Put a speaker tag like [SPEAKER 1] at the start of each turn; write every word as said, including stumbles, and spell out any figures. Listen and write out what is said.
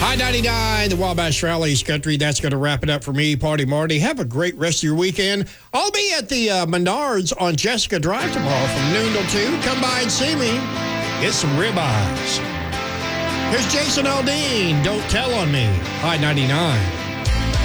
[SPEAKER 1] High ninety-nine, the Wabash Rallies Country. That's going to wrap it up for me, Party Marty. Have a great rest of your weekend. I'll be at the uh, Menards on Jessica Drive tomorrow from noon till two. Come by and see me. Get some ribeyes. Here's Jason Aldean. Don't tell on me. High ninety-nine.